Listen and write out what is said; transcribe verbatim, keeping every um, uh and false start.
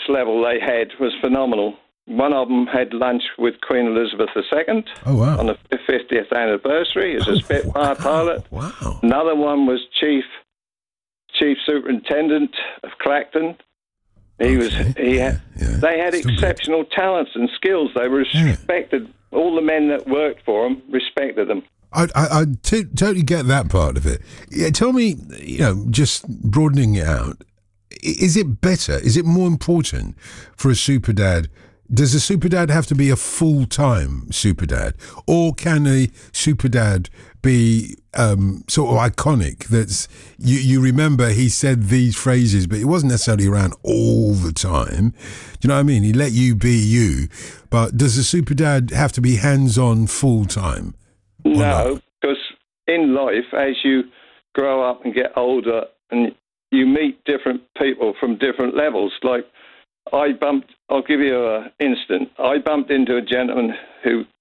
level they had was phenomenal. One of them had lunch with Queen Elizabeth the Second oh, wow. on the fiftieth anniversary as a Oh, Spitfire wow. pilot. Wow. Another one was Chief Chief Superintendent of Clacton. He okay. was. He yeah, had. yeah. They had Still exceptional good. talents and skills. They were respected. Yeah. All the men that worked for them respected them. I, I, I t- totally get that part of it. Yeah, tell me, you know, just broadening it out, is it better, is it more important for a super dad? Does a super dad have to be a full-time super dad? Or can a super dad be um, sort of iconic? That's you, you remember he said these phrases, but he wasn't necessarily around all the time. Do you know what I mean? He let you be you. But does a super dad have to be hands-on full-time? No, because in life, as you grow up and get older and you meet different people from different levels, like I bumped, I'll give you an instant. I bumped into a gentleman who